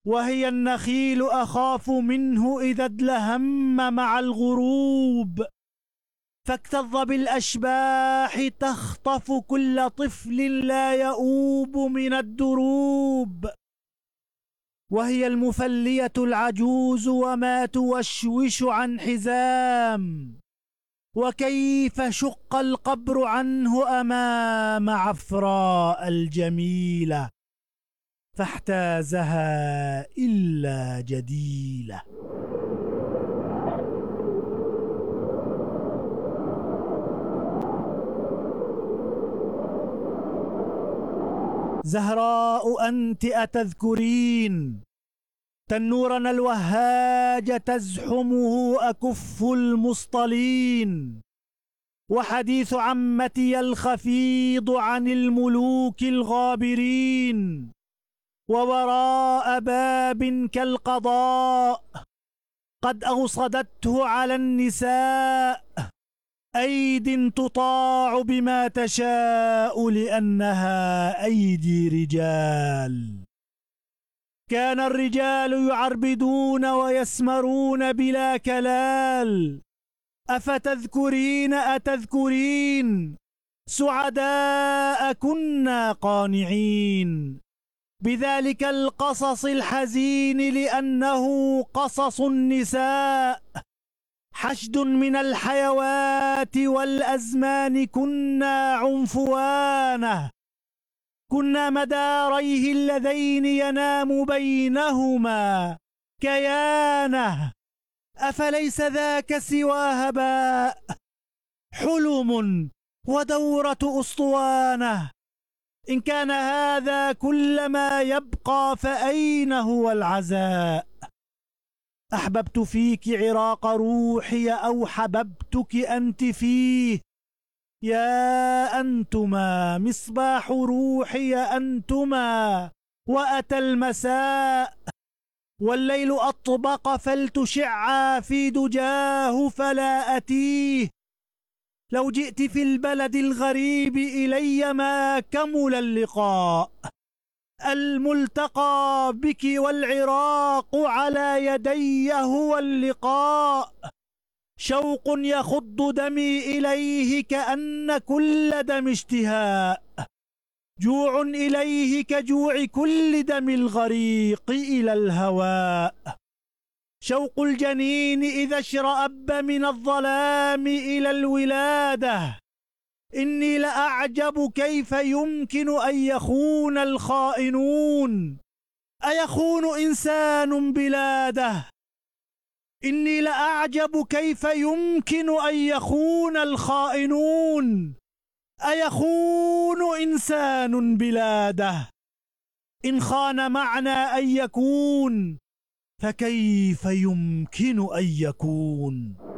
وهي النخيل أخاف منه إذا ادلهم مع الغروب، فاكتظ بالأشباح تخطف كل طفل لا يؤوب من الدروب. وهي المفلية العجوز وما توشوش عن حزام، وكيف شق القبر عنه أمام عفراء الجميلة، فاحتازها إلا جديلة. زهراء أنت أتذكرين تنورنا الوهاج تزحمه أكف المصطلين، وحديث عمتي الخفيض عن الملوك الغابرين، ووراء باب كالقضاء قد أوصدته على النساء أيد تطاع بما تشاء لأنها أيدي رجال. كان الرجال يعربدون ويسمرون بلا كلال، أتذكرين سعداء كنا قانعين بذلك القصص الحزين، لأنه قصص النساء حشد من الحيوات والأزمان. كنا عنفوانه، كنا مداريه اللذين ينام بينهما كيانه. أفليس ذاك سوى هباء حلم ودورة أسطوانه؟ إن كان هذا كل ما يبقى فأين هو العزاء؟ أحببت فيك عراق روحي أو حببتك أنت فيه؟ يا أنتما مصباح روحي أنتما، وأتى المساء والليل أطبق فلتشعا في دجاه فلا أتيه. لو جئت في البلد الغريب إلي ما كمل اللقاء، الملتقى بك والعراق على يدي هو اللقاء. شوق يخض دمي إليه كأن كل دم اشتهاء، جوع إليه كجوع كل دم الغريق إلى الهواء. شوق الجنين إذا اشرأب من الظلام إلى الولادة، إني لأعجب كيف يمكن أن يخون الخائنون. أيخون إنسان بلاده؟ إني لأعجب كيف يمكن أن يخون الخائنون. أيخون إنسان بلاده؟ إن خان معنى أن يكون فكيف يمكن أن يكون؟